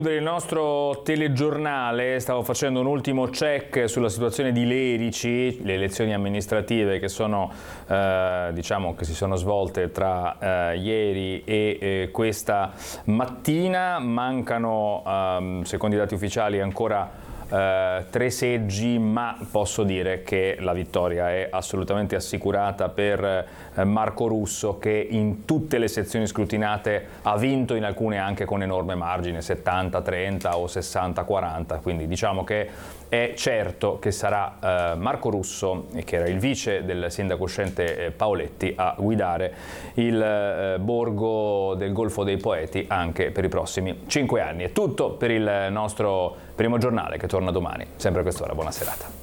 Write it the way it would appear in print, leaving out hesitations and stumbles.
Il nostro telegiornale, stavo facendo un ultimo check sulla situazione di Lerici, le elezioni amministrative che sono, diciamo che si sono svolte tra ieri e questa mattina. Mancano, secondo i dati ufficiali, ancora 3 seggi, ma posso dire che la vittoria è assolutamente assicurata per Marco Russo, che in tutte le sezioni scrutinate ha vinto, in alcune anche con enorme margine, 70-30 o 60-40, quindi diciamo che è certo che sarà Marco Russo, che era il vice del sindaco uscente Paoletti, a guidare il borgo del Golfo dei Poeti anche per i prossimi 5 anni. È tutto per il nostro primo giornale, che torna domani, sempre a quest'ora. Buona serata.